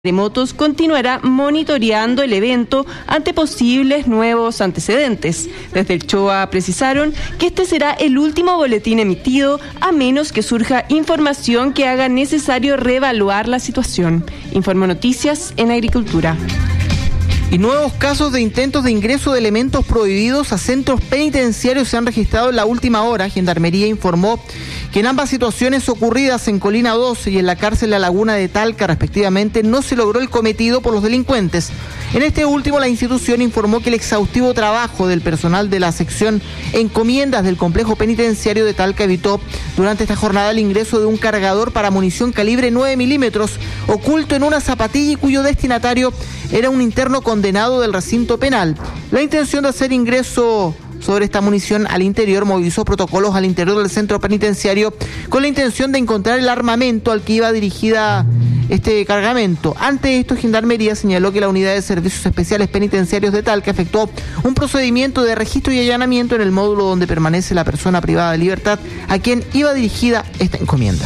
Terremotos continuará monitoreando el evento ante posibles nuevos antecedentes. Desde el CHOA precisaron que este será el último boletín emitido a menos que surja información que haga necesario reevaluar la situación. Informó Noticias en Agricultura. Y nuevos casos de intentos de ingreso de elementos prohibidos a centros penitenciarios se han registrado en la última hora. Gendarmería informó que en ambas situaciones ocurridas en Colina 2 y en la cárcel La Laguna de Talca, respectivamente, no se logró el cometido por los delincuentes. En este último, la institución informó que el exhaustivo trabajo del personal de la sección encomiendas del complejo penitenciario de Talca evitó durante esta jornada el ingreso de un cargador para munición calibre 9 milímetros oculto en una zapatilla y cuyo destinatario era un interno condenado del recinto penal. La intención de hacer ingreso sobre esta munición al interior movilizó protocolos al interior del centro penitenciario con la intención de encontrar el armamento al que iba dirigida este cargamento. Ante esto, Gendarmería señaló que la Unidad de Servicios Especiales Penitenciarios de Talca efectuó un procedimiento de registro y allanamiento en el módulo donde permanece la persona privada de libertad a quien iba dirigida esta encomienda.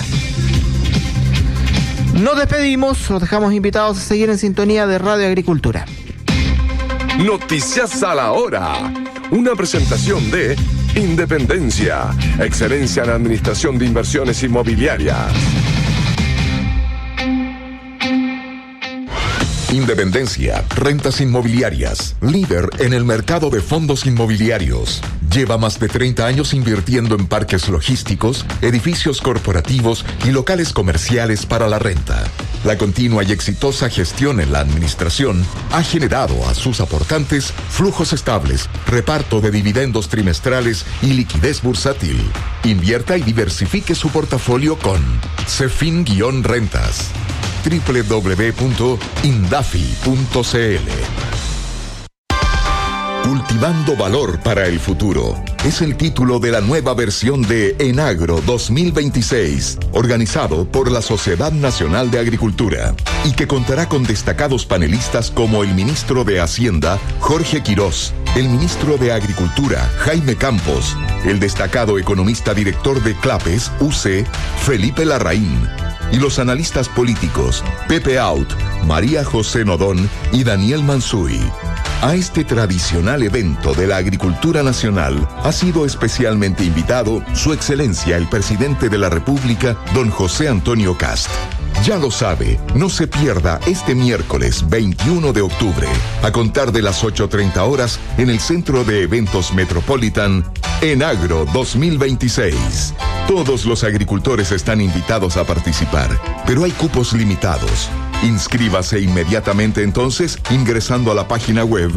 Nos despedimos, los dejamos invitados a seguir en sintonía de Radio Agricultura. Noticias a la hora. Una presentación de Independencia, excelencia en administración de inversiones inmobiliarias. Independencia, rentas inmobiliarias, líder en el mercado de fondos inmobiliarios. Lleva más de 30 años invirtiendo en parques logísticos, edificios corporativos y locales comerciales para la renta. La continua y exitosa gestión en la administración ha generado a sus aportantes flujos estables, reparto de dividendos trimestrales y liquidez bursátil. Invierta y diversifique su portafolio con Cefin-Rentas. www.indafi.cl. Cultivando valor para el futuro es el título de la nueva versión de Enagro 2026, organizado por la Sociedad Nacional de Agricultura, y que contará con destacados panelistas como el ministro de Hacienda, Jorge Quirós, el ministro de Agricultura, Jaime Campos, el destacado economista director de CLAPES, UC, Felipe Larraín, y los analistas políticos, Pepe Out, María José Nodón y Daniel Mansuy. A este tradicional evento de la agricultura nacional ha sido especialmente invitado Su Excelencia el Presidente de la República, don José Antonio Kast. Ya lo sabe, no se pierda este miércoles 21 de octubre, a contar de las 8:30 horas, en el Centro de Eventos Metropolitan, Enagro 2026. Todos los agricultores están invitados a participar, pero hay cupos limitados. Inscríbase inmediatamente entonces ingresando a la página web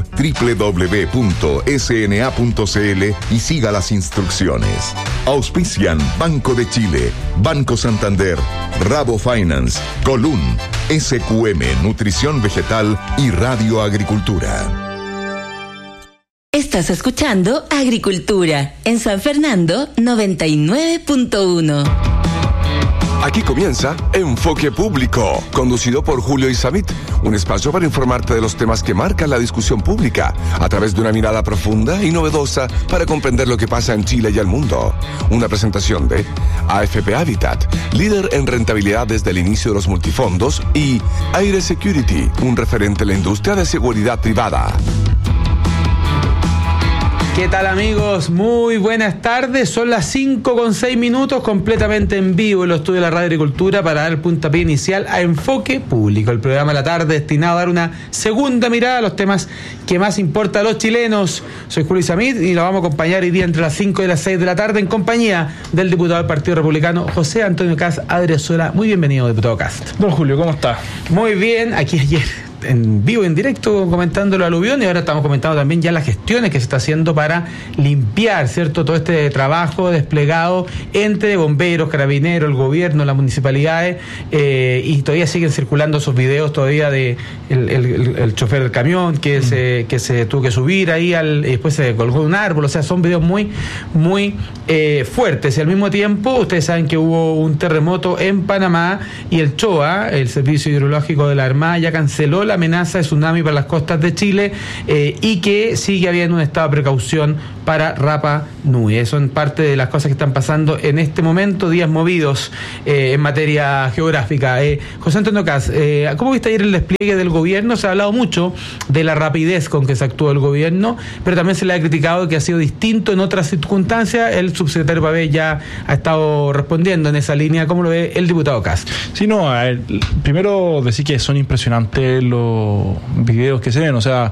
www.sna.cl y siga las instrucciones. Auspician Banco de Chile, Banco Santander, Rabo Finance, Colún, SQM Nutrición Vegetal y Radio Agricultura. Estás escuchando Agricultura en San Fernando 99.1. Aquí comienza Enfoque Público, conducido por Julio Isamit, un espacio para informarte de los temas que marcan la discusión pública, a través de una mirada profunda y novedosa para comprender lo que pasa en Chile y el mundo. Una presentación de AFP Habitat, líder en rentabilidad desde el inicio de los multifondos, y Aire Security, un referente en la industria de seguridad privada. ¿Qué tal, amigos? Muy buenas tardes. Son las 5:06, completamente en vivo en los estudios de la Radio Agricultura para dar el puntapié inicial a Enfoque Público, el programa de la tarde destinado a dar una segunda mirada a los temas que más importan a los chilenos. Soy Julio Isamit y lo vamos a acompañar hoy día entre las 5 y las 6 de la tarde en compañía del diputado del Partido Republicano, José Antonio Kast Adriazuela. Muy bienvenido, diputado Kast. Don Julio, ¿cómo está? Muy bien, aquí ayer en vivo, en directo, comentando el aluvión, y ahora estamos comentando también ya las gestiones que se está haciendo para limpiar, ¿cierto?, todo este trabajo desplegado entre bomberos, carabineros, el gobierno, las municipalidades, y todavía siguen circulando esos videos todavía de el chofer del camión que se tuvo que subir ahí y después se colgó de un árbol. O sea, son videos muy fuertes, y al mismo tiempo ustedes saben que hubo un terremoto en Panamá y el CHOA, el Servicio Hidrológico de la Armada, ya canceló la amenaza de tsunami para las costas de Chile y que sigue habiendo un estado de precaución para Rapa Nui. Eso son parte de las cosas que están pasando en este momento, días movidos en materia geográfica. José Antonio Caz, ¿cómo viste ayer el despliegue del gobierno? Se ha hablado mucho de la rapidez con que se actuó el gobierno, pero también se le ha criticado que ha sido distinto en otras circunstancias. El subsecretario Pavés ya ha estado respondiendo en esa línea. ¿Cómo lo ve el diputado Caz? Sí, no, a ver, primero decir que son impresionantes los videos que se ven, o sea,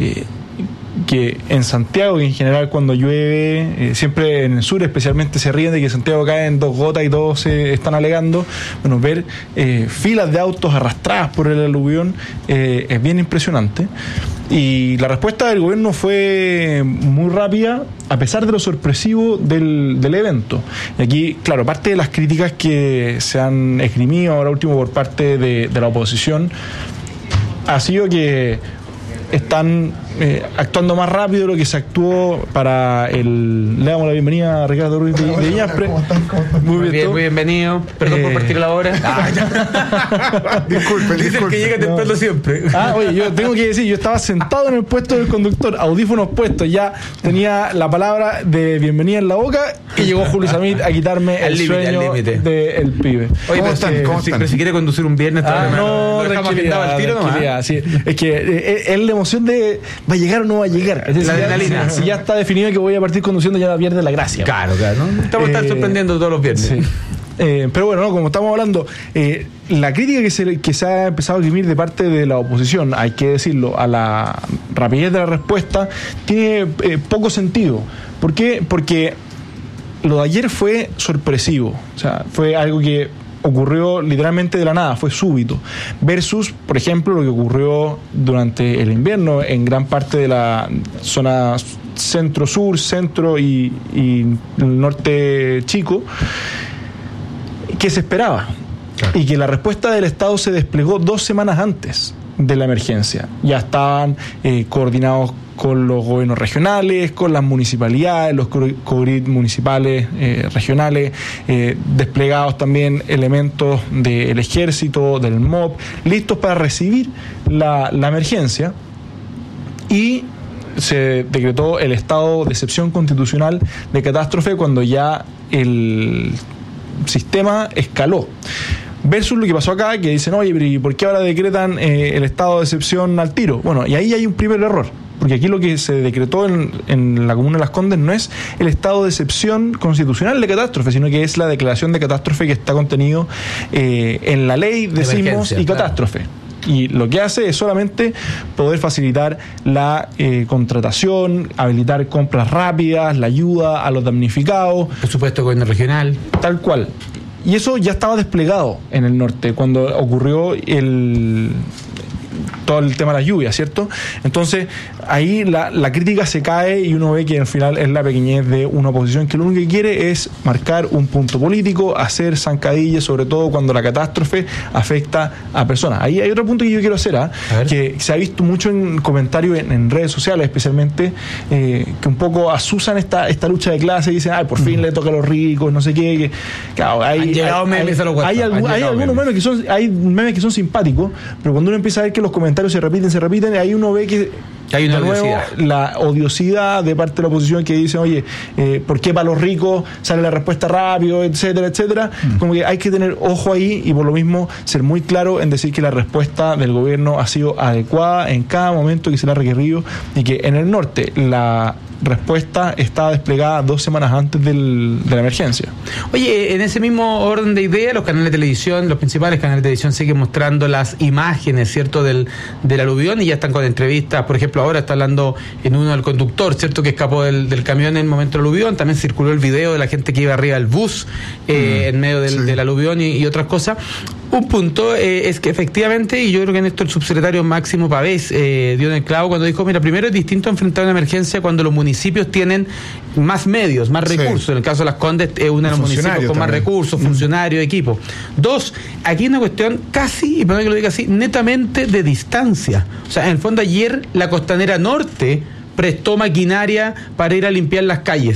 que en Santiago y en general cuando llueve, siempre en el sur especialmente se ríen de que Santiago cae en 2 gotas y todos se están alegando. Bueno, ver filas de autos arrastradas por el aluvión es bien impresionante. Y la respuesta del gobierno fue muy rápida, a pesar de lo sorpresivo del evento. Y aquí, claro, parte de las críticas que se han esgrimido ahora último por parte de la oposición ha sido que están actuando más rápido de lo que se actuó para le damos la bienvenida a Ricardo Ruiz de Iñaspre. Muy bienvenido. Perdón por partir la hora. Disculpe. Dicen que llega temprano siempre. Oye, yo tengo que decir, yo estaba sentado en el puesto del conductor, audífonos puestos, ya tenía la palabra de bienvenida en la boca y llegó Julio Samit a quitarme el sueño del pibe. Oye, ¿Cómo están? Pero si quiere conducir un viernes, no, tranquilidad, sí. Es que es la emoción de ¿va a llegar o no va a llegar? Es decir, si ya está definido que voy a partir conduciendo, ya pierde la gracia. Claro, ¿no? Estamos sorprendiendo todos los viernes. Sí. Pero bueno, como estamos hablando, la crítica que se ha empezado a esgrimir de parte de la oposición, hay que decirlo, a la rapidez de la respuesta, tiene poco sentido. ¿Por qué? Porque lo de ayer fue sorpresivo, o sea, fue algo que ocurrió literalmente de la nada, fue súbito, versus, por ejemplo, lo que ocurrió durante el invierno en gran parte de la zona centro-sur, centro y el norte chico, que se esperaba, claro, y que la respuesta del Estado se desplegó 2 semanas antes de la emergencia. Ya estaban coordinados con los gobiernos regionales, con las municipalidades, los COGRID municipales, regionales, desplegados también elementos del ejército, del MOP, listos para recibir la emergencia, y se decretó el estado de excepción constitucional de catástrofe cuando ya el sistema escaló. Versus lo que pasó acá, que dicen, oye, pero ¿y por qué ahora decretan el estado de excepción al tiro? Bueno, y ahí hay un primer error, porque aquí lo que se decretó en la Comuna de Las Condes no es el estado de excepción constitucional de catástrofe, sino que es la declaración de catástrofe que está contenido en la ley de sismos y catástrofe. Claro. Y lo que hace es solamente poder facilitar la contratación, habilitar compras rápidas, la ayuda a los damnificados. Por supuesto, gobierno regional. Tal cual. Y eso ya estaba desplegado en el norte cuando ocurrió todo el tema de las lluvias, ¿cierto? Entonces, ahí la crítica se cae y uno ve que al final es la pequeñez de una oposición que lo único que quiere es marcar un punto político, hacer zancadillas, sobre todo cuando la catástrofe afecta a personas. Ahí hay otro punto que yo quiero hacer, que se ha visto mucho en comentarios en redes sociales, especialmente, que un poco asusan esta lucha de clase y dicen, por fin le toca a los ricos, no sé qué. Que, claro, hay algunos memes que son simpáticos, pero cuando uno empieza a ver que los comentarios se repiten, ahí uno ve que hay una odiosidad. La odiosidad de parte de la oposición que dice, oye, ¿por qué para los ricos sale la respuesta rápido, etcétera? Como que hay que tener ojo ahí y por lo mismo ser muy claro en decir que la respuesta del gobierno ha sido adecuada en cada momento que se le ha requerido y que en el norte la respuesta estaba desplegada 2 semanas antes de la emergencia. Oye, en ese mismo orden de ideas, los canales de televisión, los principales canales de televisión siguen mostrando las imágenes, ¿cierto?, del aluvión, y ya están con entrevistas. Por ejemplo, ahora está hablando en uno del conductor, ¿cierto?, que escapó del camión en el momento del aluvión. También circuló el video de la gente que iba arriba del bus en medio del aluvión y otras cosas. Un punto es que efectivamente, y yo creo que en esto el subsecretario Máximo Pavés dio en el clavo cuando dijo, mira, primero es distinto enfrentar una emergencia cuando los municipios tienen más medios, más recursos. En el caso de Las Condes es uno de los municipios con más recursos, funcionarios, equipos. 2, aquí hay una cuestión casi, y perdón que lo diga así, netamente de distancia. O sea, en el fondo ayer la Costanera Norte prestó maquinaria para ir a limpiar las calles.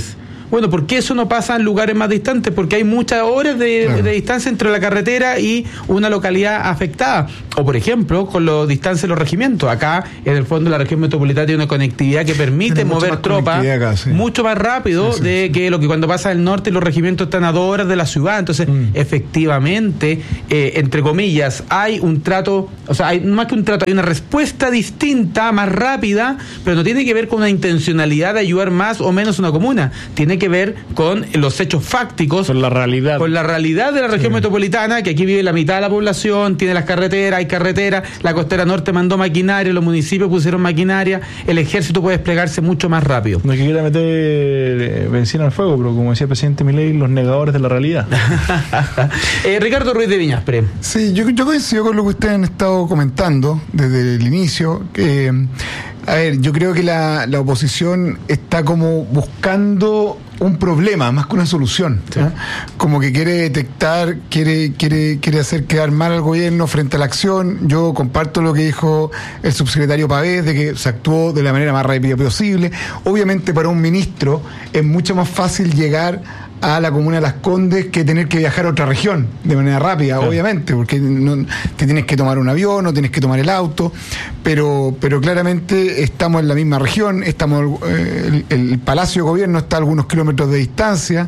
Bueno, ¿por qué eso no pasa en lugares más distantes? Porque hay muchas horas de distancia entre la carretera y una localidad afectada. O, por ejemplo, con la distancia de los regimientos. Acá, en el fondo, la región metropolitana tiene una conectividad que permite mover tropas mucho más rápido que lo que cuando pasa el norte y los regimientos están a 2 horas de la ciudad. Entonces, efectivamente, entre comillas, hay un trato, o sea, hay más que un trato, hay una respuesta distinta, más rápida, pero no tiene que ver con una intencionalidad de ayudar más o menos una comuna. Tiene que ver con los hechos fácticos, con la realidad de la región metropolitana, que aquí vive la mitad de la población, tiene las carreteras, hay carreteras, la costera norte mandó maquinaria, los municipios pusieron maquinaria, el ejército puede desplegarse mucho más rápido. No es que quiera meter benzina al fuego, pero como decía el presidente Milei, los negadores de la realidad. Ricardo Ruiz de Viñaspre. Sí, yo coincido con lo que ustedes han estado comentando desde el inicio. A ver, yo creo que la oposición está como buscando un problema más que una solución, sí. Como que quiere detectar, quiere hacer quedar mal al gobierno frente a la acción. Yo comparto lo que dijo el subsecretario Pavés, de que se actuó de la manera más rápida posible. Obviamente para un ministro es mucho más fácil llegar a la comuna de Las Condes que tener que viajar a otra región de manera rápida, claro. Obviamente, porque no te tienes que tomar un avión, no tienes que tomar el auto, pero claramente estamos en la misma región, el Palacio de Gobierno está a algunos kilómetros de distancia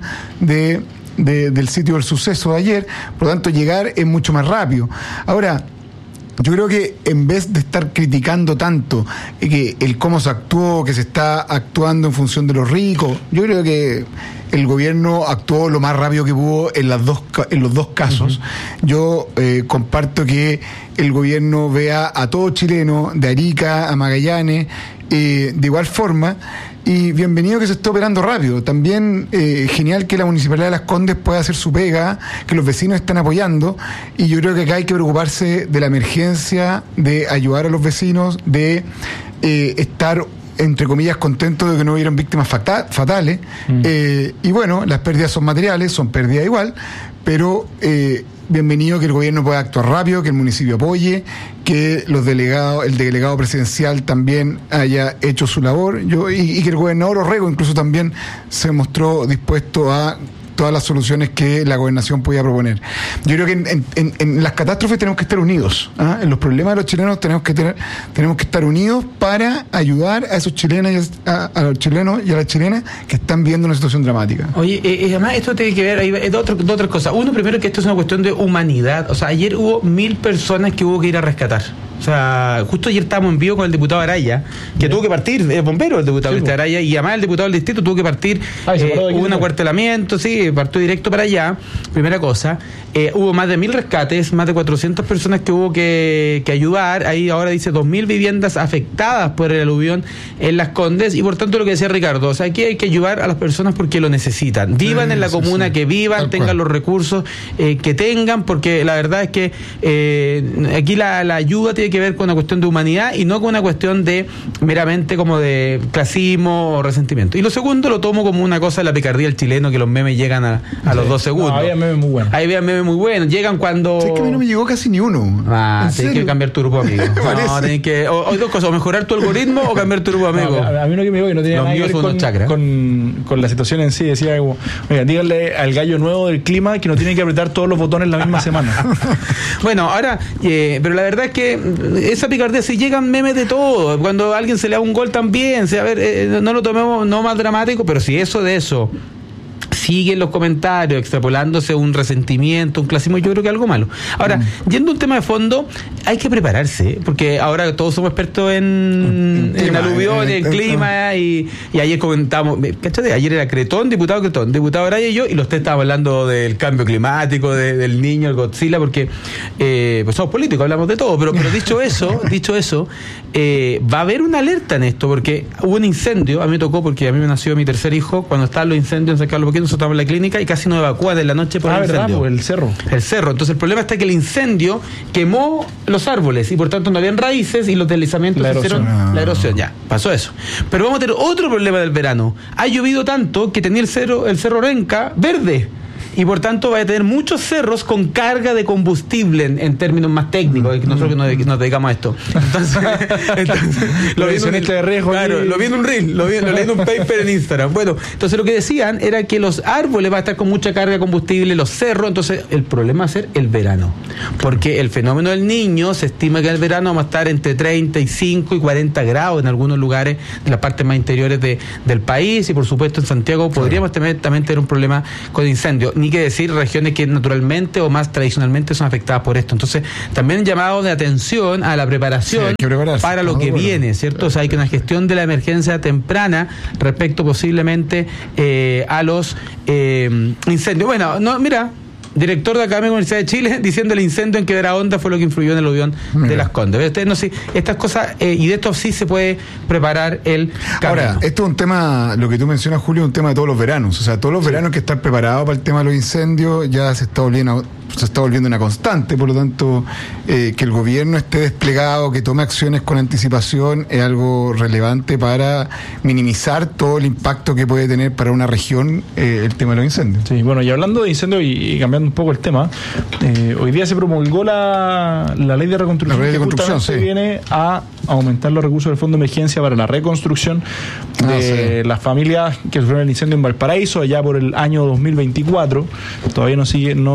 del sitio del suceso de ayer, por lo tanto llegar es mucho más rápido. Ahora, yo creo que en vez de estar criticando tanto que el cómo se actuó, que se está actuando en función de los ricos, yo creo que el gobierno actuó lo más rápido que pudo en los dos casos. Uh-huh. Yo comparto que el gobierno vea a todo chileno, de Arica a Magallanes, de igual forma, y bienvenido que se esté operando rápido. También genial que la Municipalidad de Las Condes pueda hacer su pega, que los vecinos están apoyando, y yo creo que acá hay que preocuparse de la emergencia, de ayudar a los vecinos, de estar entre comillas contentos de que no hubieran víctimas fatales, y bueno, las pérdidas son materiales, son pérdidas igual, pero bienvenido que el gobierno pueda actuar rápido, que el municipio apoye, que el delegado presidencial también haya hecho su labor, y que el gobernador Orrego incluso también se mostró dispuesto a todas las soluciones que la gobernación podía proponer. Yo creo que en las catástrofes tenemos que estar unidos, ¿ah? En los problemas de los chilenos tenemos que estar unidos para ayudar a esos chilenos, a los chilenos y a las chilenas que están viviendo una situación dramática. Oye, además esto tiene que ver, hay dos otras cosas. Uno, primero, que esto es una cuestión de humanidad. O sea, ayer hubo 1.000 personas que hubo que ir a rescatar. O sea, justo ayer estábamos en vivo con el diputado Araya, que tuvo que partir, es bombero el diputado Araya, y además el diputado del distrito tuvo que partir, hubo un acuartelamiento, sí, partió directo para allá, primera cosa. Hubo más de 1.000 rescates, más de 400 personas que hubo que ayudar. Ahí ahora dice 2.000 viviendas afectadas por el aluvión en Las Condes, y por tanto lo que decía Ricardo, o sea, aquí hay que ayudar a las personas porque lo necesitan, vivan en la comuna, que vivan, tengan los recursos que tengan, porque la verdad es que aquí la ayuda tiene que ver con una cuestión de humanidad y no con una cuestión de meramente como de clasismo o resentimiento. Y lo segundo lo tomo como una cosa de la picardía del chileno, que los memes llegan a los 2 segundos. Había memes muy buenos. Ahí había memes muy buenos. Llegan cuando... Sí, es que a mí no me llegó casi ni uno. Tienes que cambiar tu grupo de amigos. No, tienes que... O dos cosas, o mejorar tu algoritmo o cambiar tu grupo de amigos. A mí no que me llegó, que no tenía nada que ver con la situación en sí. Decía como, oiga, díganle al gallo nuevo del clima que no tiene que apretar todos los botones la misma semana. Bueno, ahora, pero la verdad es que esa picardía, si llegan memes de todo, cuando a alguien se le da un gol también, a ver, no lo tomemos no más dramático, pero si eso de eso siguen los comentarios extrapolándose un resentimiento, un clasismo, yo creo que algo malo. Ahora, yendo a un tema de fondo, hay que prepararse, porque ahora todos somos expertos en aluvión, en clima, y ayer comentamos, ¿cachai? Ayer era diputado Araya y yo, y los tres estábamos hablando del cambio climático, del niño, el Godzilla, porque pues somos políticos, hablamos de todo, pero dicho eso, va a haber una alerta en esto, porque hubo un incendio, a mí me tocó, porque a mí me nació mi tercer hijo, cuando estaban los incendios en San Carlos Boquín, nosotros estábamos en la clínica y casi nos evacuaban en la noche por el incendio. Por el cerro. Entonces el problema está que el incendio quemó los árboles y por tanto no habían raíces y los deslizamientos hicieron la erosión. Ya, pasó eso. Pero vamos a tener otro problema del verano. Ha llovido tanto que tenía el cerro Renca verde. y por tanto va a tener muchos cerros con carga de combustible en términos más técnicos, nosotros que nos dedicamos a esto. Entonces lo vi en un reel, lo leí en un paper en Instagram. Bueno, entonces lo que decían era que los árboles van a estar con mucha carga de combustible, los cerros, entonces el problema va a ser el verano, porque el fenómeno del Niño se estima que en el verano vamos a estar entre 35 y 40 grados en algunos lugares de las partes más interiores del país, y por supuesto en Santiago podríamos también tener un problema con incendios, ni que decir regiones que naturalmente o más tradicionalmente son afectadas por esto. Entonces también llamado de atención a la preparación para lo que viene, ¿cierto? O sea, hay que una gestión de la emergencia temprana respecto posiblemente a los incendios. Bueno, no, mira, director de Academia Universidad de Chile diciendo el incendio en Quebrada Honda fue lo que influyó en el aluvión de Las Condes. Ustedes no sé, estas cosas, y de esto sí se puede preparar el camino. Ahora, esto es un tema, lo que tú mencionas, Julio, es un tema de todos los veranos. O sea, todos los veranos que están preparados para el tema de los incendios ya se está volviendo una constante. Por lo tanto, que el gobierno esté desplegado, que tome acciones con anticipación, es algo relevante para minimizar todo el impacto que puede tener para una región el tema de los incendios. Sí, bueno, y hablando de incendios y cambiando un poco el tema, hoy día se promulgó la ley de reconstrucción. La ley de construcción, sí. Viene a aumentar los recursos del Fondo de Emergencia para la reconstrucción de las familias que sufrieron el incendio en Valparaíso allá por el año 2024. Todavía no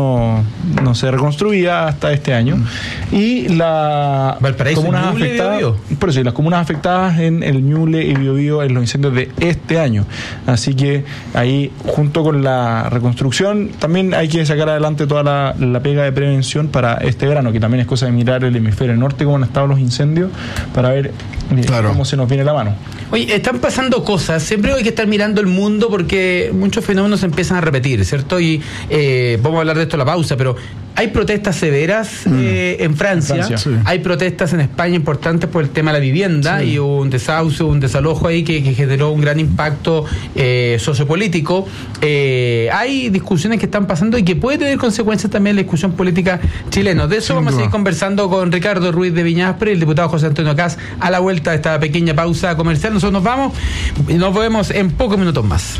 se reconstruía hasta este año. Y las comunas afectadas, por eso, las comunas afectadas en el Ñuble y Biobío en los incendios de este año. Así que ahí, junto con la reconstrucción, también hay que sacar adelante toda la pega de prevención para este verano, que también es cosa de mirar el hemisferio norte, cómo han estado los incendios, para ver cómo se nos viene la mano. Oye, están pasando cosas, siempre hay que estar mirando el mundo porque muchos fenómenos se empiezan a repetir, ¿cierto? Y vamos a hablar de esto a la pausa, pero hay protestas severas en Francia, sí. Hay protestas en España importantes por el tema de la vivienda, y un desahucio, un desalojo ahí que generó un gran impacto sociopolítico. Hay discusiones que están pasando y que puede tener consecuencias también en la discusión política chilena. De eso vamos a seguir conversando con Ricardo Ruiz de Viñaspre y el diputado José Antonio Kast a la vuelta de esta pequeña pausa comercial. Nosotros nos vamos y nos vemos en pocos minutos más.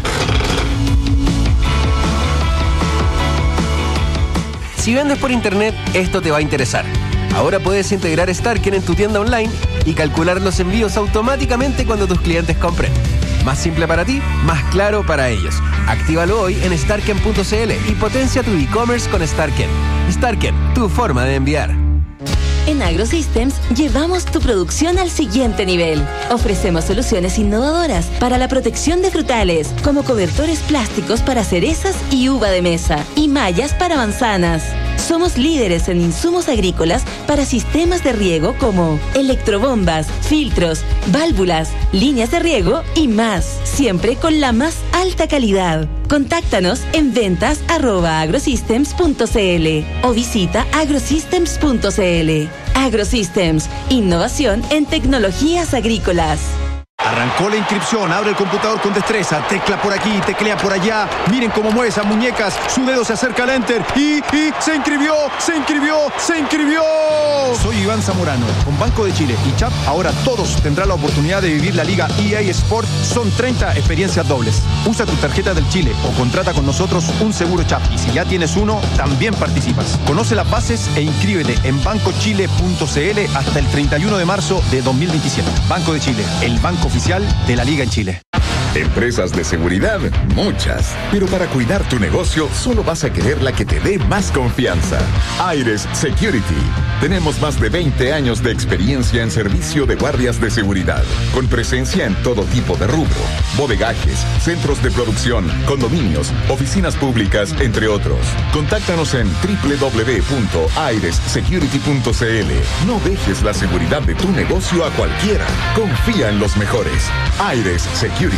Si vendes por internet, esto te va a interesar. Ahora puedes integrar Starken en tu tienda online y calcular los envíos automáticamente cuando tus clientes compren. Más simple para ti, más claro para ellos. Actívalo hoy en starken.cl y potencia tu e-commerce con Starken. Starken, tu forma de enviar. En AgroSystems llevamos tu producción al siguiente nivel. Ofrecemos soluciones innovadoras para la protección de frutales, como cobertores plásticos para cerezas y uva de mesa, y mallas para manzanas. Somos líderes en insumos agrícolas para sistemas de riego como electrobombas, filtros, válvulas, líneas de riego y más, siempre con la más alta calidad. Contáctanos en ventas@agrosystems.cl o visita agrosystems.cl. AgroSystems, innovación en tecnologías agrícolas. Arrancó la inscripción, abre el computador con destreza, tecla por aquí, teclea por allá. Miren cómo mueve esas muñecas, su dedo se acerca al enter y se inscribió. Soy Iván Zamorano, con Banco de Chile y CHAP, ahora todos tendrán la oportunidad de vivir la Liga EA Sport. Son 30 experiencias dobles. Usa tu tarjeta del Chile o contrata con nosotros un seguro CHAP. Y si ya tienes uno, también participas. Conoce las bases e inscríbete en bancochile.cl hasta el 31 de marzo de 2027. Banco de Chile, el banco oficial de la Liga en Chile. Empresas de seguridad, muchas. Pero para cuidar tu negocio, solo vas a querer la que te dé más confianza. Aires Security. Tenemos más de 20 años de experiencia en servicio de guardias de seguridad, con presencia en todo tipo de rubro: bodegajes, centros de producción, condominios, oficinas públicas, entre otros. Contáctanos en www.airessecurity.cl. No dejes la seguridad de tu negocio a cualquiera. Confía en los mejores. Aires Security.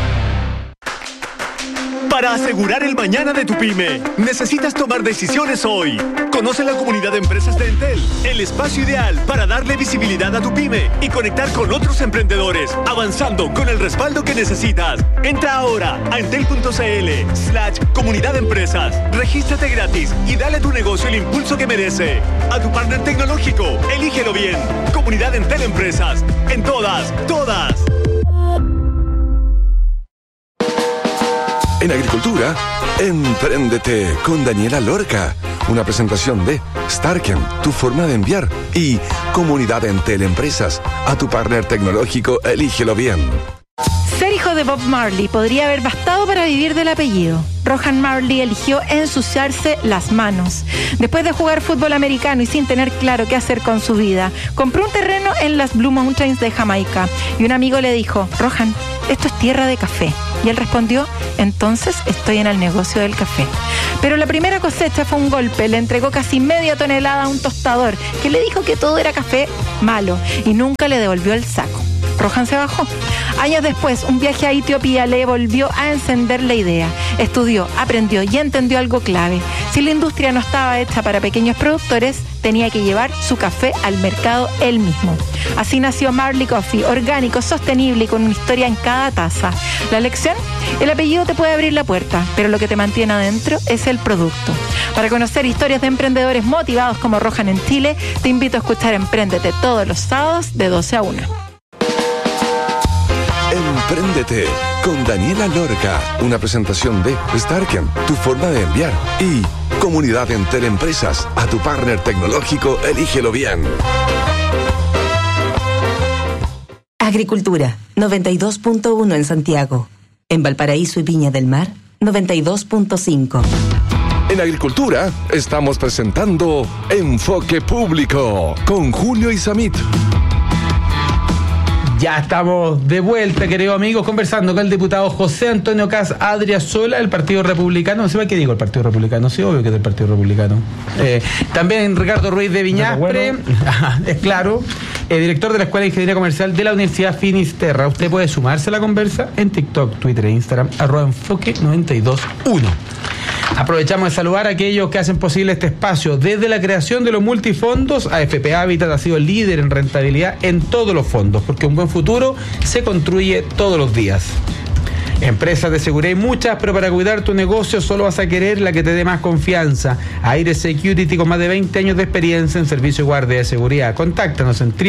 Para asegurar el mañana de tu pyme, necesitas tomar decisiones hoy. Conoce la comunidad de empresas de Entel, el espacio ideal para darle visibilidad a tu pyme y conectar con otros emprendedores, avanzando con el respaldo que necesitas. Entra ahora a entel.cl/comunidad de empresas. Regístrate gratis y dale a tu negocio el impulso que merece. A tu partner tecnológico, elígelo bien. Comunidad Entel Empresas. En todas. En agricultura, empréndete con Daniela Lorca. Una presentación de Starken, tu forma de enviar. Y Comunidad Entel Empresas. A tu partner tecnológico, elígelo bien. Ser hijo de Bob Marley podría haber bastado para vivir del apellido. Rohan Marley eligió ensuciarse las manos. Después de jugar fútbol americano y sin tener claro qué hacer con su vida, compró un terreno en las Blue Mountains de Jamaica. Y un amigo le dijo: Rohan, esto es tierra de café. Y él respondió: entonces estoy en el negocio del café. Pero la primera cosecha fue un golpe. Le entregó casi media tonelada a un tostador que le dijo que todo era café malo y nunca le devolvió el saco. Rohan se bajó. Años después, un viaje a Etiopía le volvió a encender la idea. Estudió, aprendió y entendió algo clave. Si la industria no estaba hecha para pequeños productores, tenía que llevar su café al mercado él mismo. Así nació Marley Coffee, orgánico, sostenible y con una historia en cada taza. La lección: el apellido te puede abrir la puerta, pero lo que te mantiene adentro es el producto. Para conocer historias de emprendedores motivados como Rohan en Chile, te invito a escuchar Empréndete todos los sábados de 12 a 1. Empréndete con Daniela Lorca. Una presentación de Starken, tu forma de enviar. Y Comunidad Entel Empresas. A tu partner tecnológico, elígelo bien. Agricultura, 92.1 en Santiago. En Valparaíso y Viña del Mar, 92.5. En agricultura, estamos presentando Enfoque Público con Julio Isamit. Ya estamos de vuelta, queridos amigos, conversando con el diputado José Antonio Kast Adriasola del Partido Republicano. No sé para qué digo el Partido Republicano, sí, obvio que es del Partido Republicano. También Ricardo Ruiz de Viñaspre, es claro, director de la Escuela de Ingeniería Comercial de la Universidad Finisterra. Usted puede sumarse a la conversa en TikTok, Twitter e Instagram, @enfoque921. Aprovechamos de saludar a aquellos que hacen posible este espacio. Desde la creación de los multifondos, AFP Habitat ha sido líder en rentabilidad en todos los fondos, porque un buen futuro se construye todos los días. Empresas de seguridad hay muchas, pero para cuidar tu negocio solo vas a querer la que te dé más confianza. Aire Security, con más de 20 años de experiencia en servicio de guardia de seguridad. Contáctanos en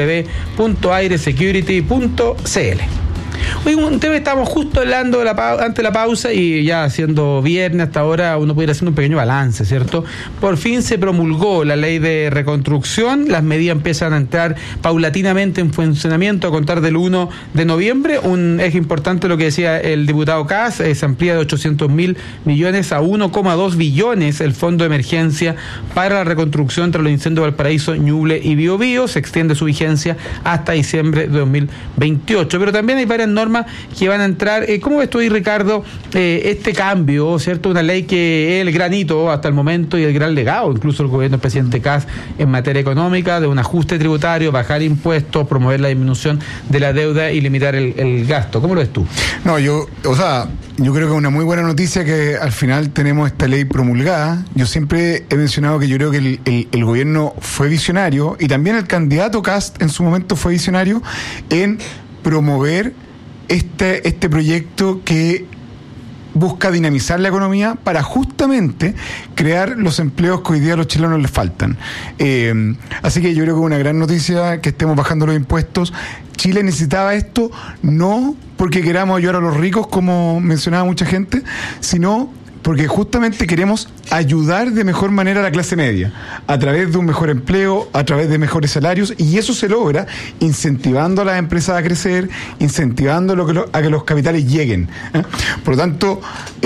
www.airesecurity.cl. Hoy un tema estamos justo hablando antes de la pausa, y ya siendo viernes hasta ahora uno pudiera hacer un pequeño balance, ¿cierto? Por fin se promulgó la ley de reconstrucción, las medidas empiezan a entrar paulatinamente en funcionamiento a contar del 1 de noviembre, un eje importante lo que decía el diputado Kast, se amplía de 800.000 millones a 1,2 billones el fondo de emergencia para la reconstrucción tras los incendios de Valparaíso, Ñuble y Biobío, se extiende su vigencia hasta diciembre de 2028, pero también hay varias normas que van a entrar. ¿Cómo ves tú ahí, Ricardo, este cambio, cierto? Una ley que es el granito hasta el momento y el gran legado, incluso el gobierno del presidente Kast en materia económica, de un ajuste tributario, bajar impuestos, promover la disminución de la deuda y limitar el gasto. ¿Cómo lo ves tú? No, yo creo que es una muy buena noticia que al final tenemos esta ley promulgada. Yo siempre he mencionado que yo creo que el gobierno fue visionario, y también el candidato Kast en su momento fue visionario en promover este proyecto que busca dinamizar la economía para justamente crear los empleos que hoy día a los chilenos les faltan. Así que yo creo que es una gran noticia que estemos bajando los impuestos. Chile necesitaba esto, no porque queramos ayudar a los ricos, como mencionaba mucha gente, sino porque justamente queremos ayudar de mejor manera a la clase media, a través de un mejor empleo, a través de mejores salarios, y eso se logra incentivando a las empresas a crecer, incentivando a que los capitales lleguen. Por lo tanto,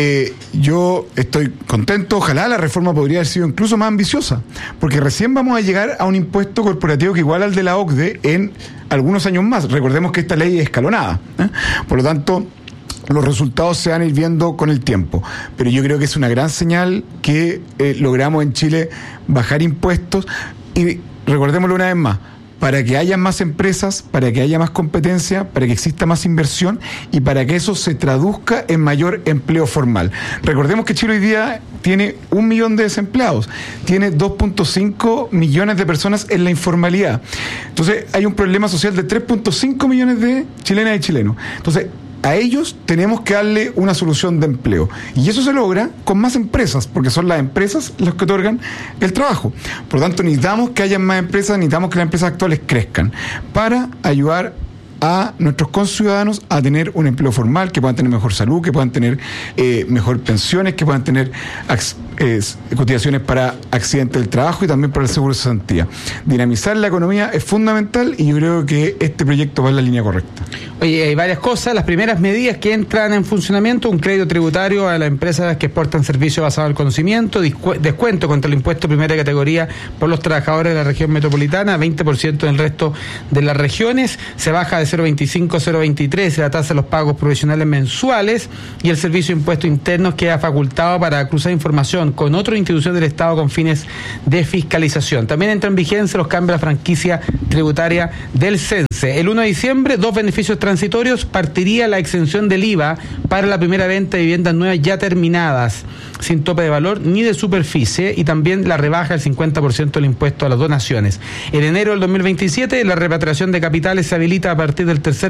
yo estoy contento. Ojalá la reforma podría haber sido incluso más ambiciosa, porque recién vamos a llegar a un impuesto corporativo que igual al de la OCDE en algunos años más. Recordemos que esta ley es escalonada. Por lo tanto, los resultados se van a ir viendo con el tiempo, pero yo creo que es una gran señal que logramos en Chile bajar impuestos, y recordémoslo una vez más, para que haya más empresas, para que haya más competencia, para que exista más inversión y para que eso se traduzca en mayor empleo formal. Recordemos que Chile hoy día tiene 1 millón de desempleados, tiene 2.5 millones de personas en la informalidad. Entonces hay un problema social de 3.5 millones de chilenas y chilenos. Entonces, a ellos tenemos que darle una solución de empleo. Y eso se logra con más empresas, porque son las empresas las que otorgan el trabajo. Por lo tanto, necesitamos que haya más empresas, necesitamos que las empresas actuales crezcan para ayudar a nuestros conciudadanos a tener un empleo formal, que puedan tener mejor salud, que puedan tener mejor pensiones, que puedan tener cotizaciones para accidentes del trabajo y también para el seguro de cesantía. Dinamizar la economía es fundamental y yo creo que este proyecto va en la línea correcta. Oye, hay varias cosas. Las primeras medidas que entran en funcionamiento: un crédito tributario a las empresas que exportan servicios basados en el conocimiento, descuento contra el impuesto de primera categoría por los trabajadores de la región metropolitana, 20% en el resto de las regiones, se baja de 0,25 a 0,23 la tasa de los pagos provisionales mensuales, y el servicio de impuestos internos queda facultado para cruzar información con otras instituciones del Estado con fines de fiscalización. También entra en vigencia los cambios a la franquicia tributaria del CENSE. El 1 de diciembre, 2 beneficios transitorios: partiría la exención del IVA para la primera venta de viviendas nuevas ya terminadas, sin tope de valor ni de superficie, y también la rebaja del 50% del impuesto a las donaciones. En enero del 2027, la repatriación de capitales se habilita a partir del tercer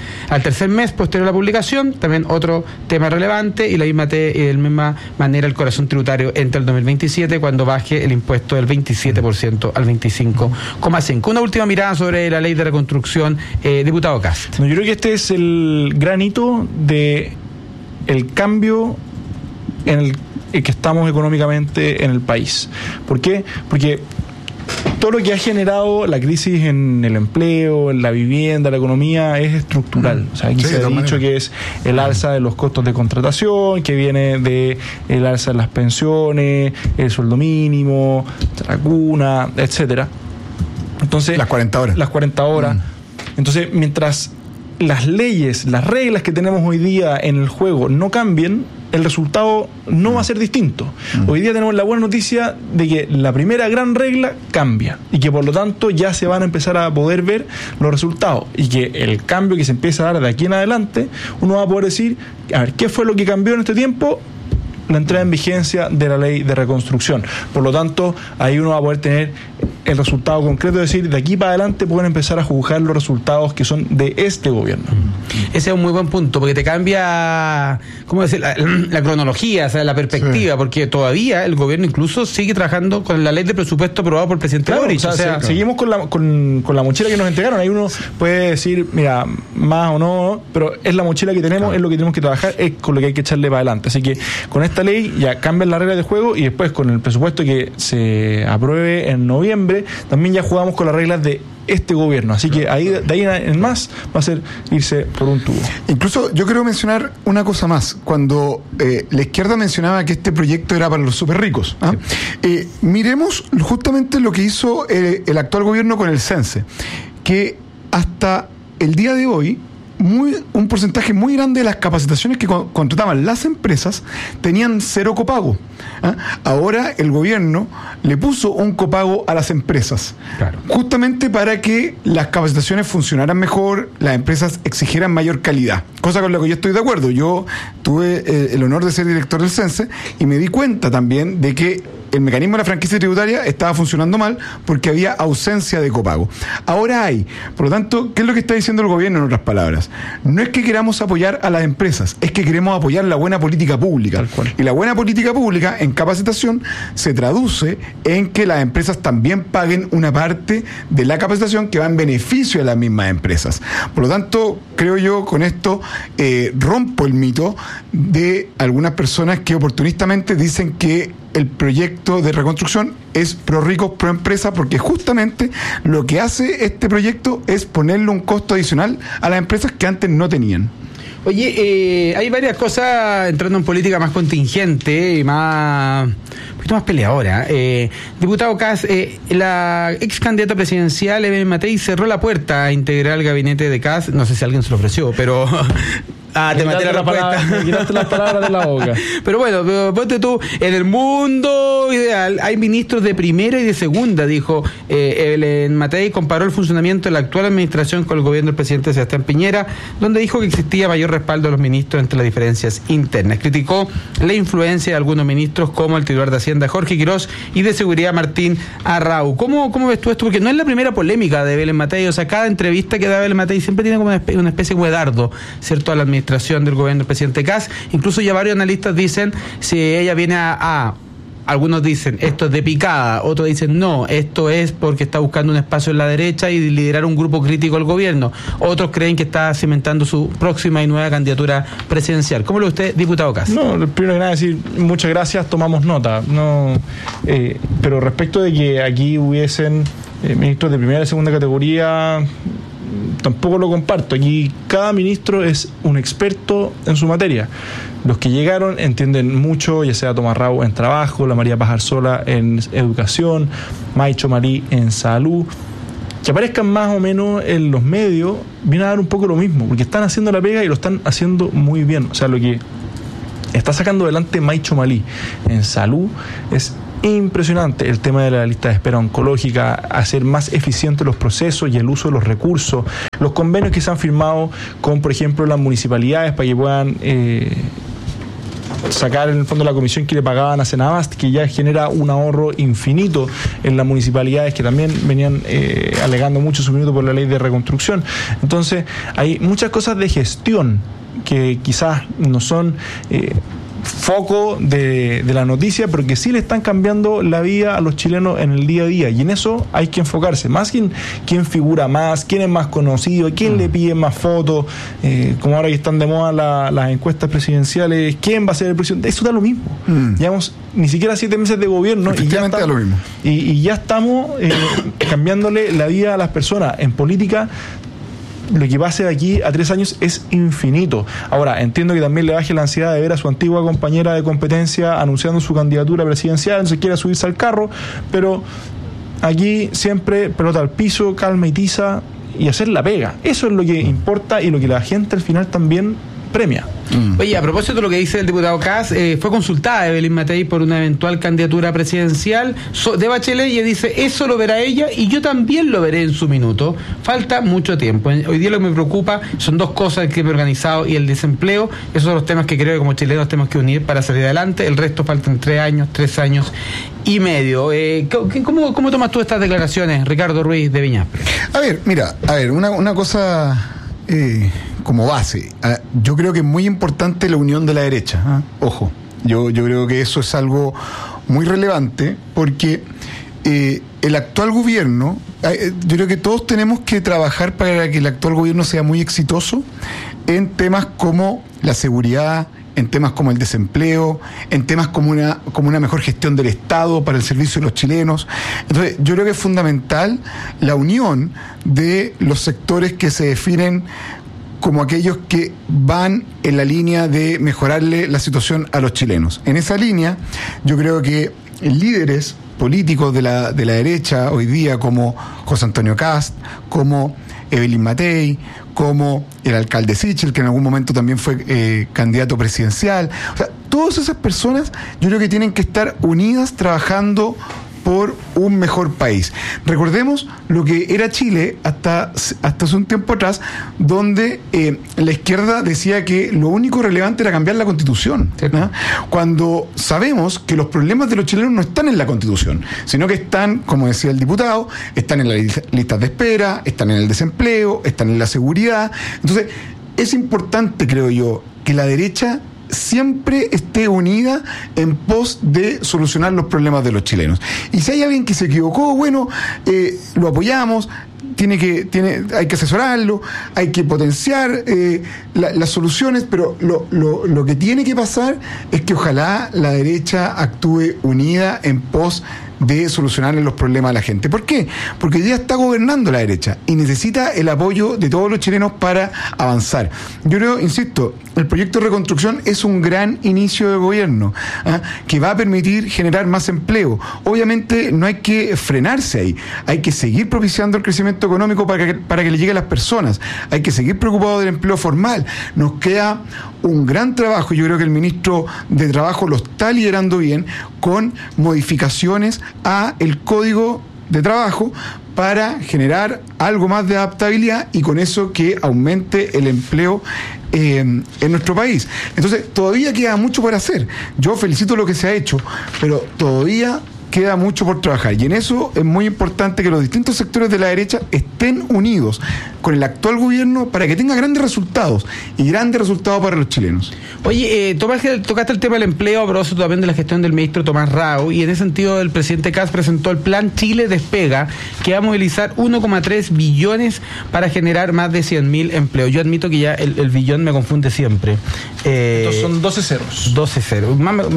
mes posterior a la publicación. También otro tema relevante, y de la misma manera el corazón tributario entra el 2027, cuando baje el impuesto del 27% al 25,5%. Una última mirada sobre la ley de reconstrucción, diputado Cast. Yo creo que este es el gran hito de el cambio en el que estamos económicamente en el país. ¿Por qué? Porque todo lo que ha generado la crisis en el empleo, en la vivienda, la economía, es estructural. O sea, aquí se ha dicho que es el alza de los costos de contratación, que viene de el alza de las pensiones, el sueldo mínimo, la cuna, etcétera. Entonces, las 40 horas. Entonces, mientras las leyes, las reglas que tenemos hoy día en el juego no cambien, el resultado no va a ser distinto. Hoy día tenemos la buena noticia de que la primera gran regla cambia y que por lo tanto ya se van a empezar a poder ver los resultados, y que el cambio que se empieza a dar de aquí en adelante, uno va a poder decir, a ver, ¿qué fue lo que cambió en este tiempo? La entrada en vigencia de la ley de reconstrucción. Por lo tanto, ahí uno va a poder tener el resultado concreto, es decir, de aquí para adelante pueden empezar a juzgar los resultados que son de este gobierno. Ese es un muy buen punto, porque te cambia, ¿cómo decir?, la cronología, o sea, la perspectiva, porque todavía el gobierno incluso sigue trabajando con la ley de presupuesto aprobada por el presidente Boric. O sea, seguimos con la mochila que nos entregaron. Ahí uno puede decir, mira, más o no, pero es la mochila que tenemos, es lo que tenemos que trabajar, es con lo que hay que echarle para adelante. Así que con esta ley ya cambian las reglas de juego, y después con el presupuesto que se apruebe en noviembre, también ya jugamos con las reglas de este gobierno. Así que ahí, de ahí en más va a ser irse por un tubo. Incluso yo quiero mencionar una cosa más. Cuando la izquierda mencionaba que este proyecto era para los súper ricos, miremos justamente lo que hizo el actual gobierno con el CENSE, que hasta el día de hoy un porcentaje muy grande de las capacitaciones que contrataban las empresas tenían 0 copago. Ahora el gobierno le puso un copago a las empresas, justamente para que las capacitaciones funcionaran mejor, las empresas exigieran mayor calidad, cosa con la que yo estoy de acuerdo. Yo tuve el honor de ser director del CENSE y me di cuenta también de que el mecanismo de la franquicia tributaria estaba funcionando mal porque había ausencia de copago. Ahora hay. Por lo tanto, ¿qué es lo que está diciendo el gobierno en otras palabras? No es que queramos apoyar a las empresas, es que queremos apoyar la buena política pública. Y la buena política pública en capacitación se traduce en que las empresas también paguen una parte de la capacitación que va en beneficio de las mismas empresas. Por lo tanto, creo yo, con esto rompo el mito de algunas personas que oportunistamente dicen que el proyecto de reconstrucción es pro ricos, pro empresa, porque justamente lo que hace este proyecto es ponerle un costo adicional a las empresas que antes no tenían. Oye, hay varias cosas entrando en política más contingente y un poquito más peleadora. Diputado Kass, la ex candidata presidencial Evelyn Matei cerró la puerta a integrar el gabinete de Kass. No sé si alguien se lo ofreció, pero te maté la respuesta. Me quitaste las palabras de la boca. Pero bueno, ponte tú, en el mundo ideal hay ministros de primera y de segunda, dijo Evelyn Matei. Comparó el funcionamiento de la actual administración con el gobierno del presidente Sebastián Piñera, donde dijo que existía mayor respaldo de los ministros entre las diferencias internas. Criticó la influencia de algunos ministros, como el titular de Hacienda Jorge Quirós y de Seguridad Martín Arrau. ¿Cómo ves tú esto? Porque no es la primera polémica de Evelyn Matei. O sea, cada entrevista que da Evelyn Matei siempre tiene como una especie de dardo, ¿cierto?, a la administración del gobierno del presidente Kass. Incluso ya varios analistas dicen si ella viene a algunos dicen esto es de picada, otros dicen no, esto es porque está buscando un espacio en la derecha y liderar un grupo crítico al gobierno. Otros creen que está cimentando su próxima y nueva candidatura presidencial. ¿Cómo lo ve usted, diputado Kass? No, primero que nada decir muchas gracias, tomamos nota. No, pero respecto de que aquí hubiesen ministros de primera y segunda categoría, tampoco lo comparto. Aquí cada ministro es un experto en su materia. Los que llegaron entienden mucho, ya sea Tomás Rau en trabajo, la María Pajarsola en educación, Maicho Marí en salud. Que aparezcan más o menos en los medios viene a dar un poco lo mismo, porque están haciendo la pega y lo están haciendo muy bien. O sea, lo que está sacando adelante Maicho Malí en salud es impresionante. El tema de la lista de espera oncológica, hacer más eficientes los procesos y el uso de los recursos, los convenios que se han firmado con, por ejemplo, las municipalidades para que puedan sacar en el fondo la comisión que le pagaban a Senabast, que ya genera un ahorro infinito en las municipalidades que también venían alegando mucho su minuto por la ley de reconstrucción. Entonces hay muchas cosas de gestión que quizás no son foco de la noticia, pero que sí le están cambiando la vida a los chilenos en el día a día, y en eso hay que enfocarse, más quién figura más, quién es más conocido, quién le pide más fotos, como ahora que están de moda las encuestas presidenciales, quién va a ser el presidente, eso da lo mismo. Llevamos ni siquiera 7 meses de gobierno y ya estamos, lo mismo. Y ya estamos cambiándole la vida a las personas. En política lo que pase de aquí a 3 años es infinito. Ahora, entiendo que también le baje la ansiedad de ver a su antigua compañera de competencia anunciando su candidatura presidencial, entonces quiera subirse al carro, pero aquí siempre pelota al piso, calma y tiza, y hacer la pega. Eso es lo que importa y lo que la gente al final también premia. Oye, a propósito de lo que dice el diputado Kass, fue consultada Evelyn Matei por una eventual candidatura presidencial de Bachelet, y ella dice, eso lo verá ella y yo también lo veré en su minuto. Falta mucho tiempo. Hoy día lo que me preocupa son 2 cosas: el crimen organizado y el desempleo. Esos son los temas que creo que como chilenos tenemos que unir para salir adelante. El resto faltan 3 años y medio. ¿Cómo tomas tú estas declaraciones, Ricardo Ruiz de Viñapre? A ver, mira, una cosa como base. Yo creo que es muy importante la unión de la derecha. Ojo, yo creo que eso es algo muy relevante, porque el actual gobierno, yo creo que todos tenemos que trabajar para que el actual gobierno sea muy exitoso en temas como la seguridad, en temas como el desempleo, en temas como una mejor gestión del Estado para el servicio de los chilenos. Entonces, yo creo que es fundamental la unión de los sectores que se definen como aquellos que van en la línea de mejorarle la situación a los chilenos. En esa línea, yo creo que líderes políticos de la derecha hoy día, como José Antonio Kast, como Evelyn Matei, como el alcalde Sichel, que en algún momento también fue candidato presidencial. O sea, todas esas personas yo creo que tienen que estar unidas trabajando por un mejor país. Recordemos lo que era Chile hasta hace un tiempo atrás, donde la izquierda decía que lo único relevante era cambiar la Constitución, ¿no? Cuando sabemos que los problemas de los chilenos no están en la Constitución, sino que están, como decía el diputado, están en las listas de espera, están en el desempleo, están en la seguridad. Entonces, es importante, creo yo, que la derecha siempre esté unida en pos de solucionar los problemas de los chilenos. Y si hay alguien que se equivocó, bueno, lo apoyamos, hay que asesorarlo, hay que potenciar las soluciones, pero lo que tiene que pasar es que ojalá la derecha actúe unida en pos de solucionarle los problemas a la gente. ¿Por qué? Porque ya está gobernando la derecha y necesita el apoyo de todos los chilenos para avanzar. Yo creo, insisto, el proyecto de reconstrucción es un gran inicio de gobierno, que va a permitir generar más empleo. Obviamente no hay que frenarse ahí, hay que seguir propiciando el crecimiento económico para que le llegue a las personas, hay que seguir preocupados del empleo formal. Nos queda un gran trabajo, yo creo que el ministro de Trabajo lo está liderando bien, con modificaciones a el Código de Trabajo para generar algo más de adaptabilidad y con eso que aumente el empleo en nuestro país. Entonces, todavía queda mucho por hacer. Yo felicito lo que se ha hecho, pero todavía queda mucho por trabajar. Y en eso es muy importante que los distintos sectores de la derecha estén unidos con el actual gobierno para que tenga grandes resultados y grandes resultados para los chilenos. Oye, tocaste el tema del empleo a propósito también de la gestión del ministro Tomás Rao, y en ese sentido el presidente Kast presentó el plan Chile Despega, que va a movilizar 1,3 billones para generar más de 100.000 empleos. Yo admito que ya el billón me confunde siempre. Estos son 12 ceros. 12 ceros.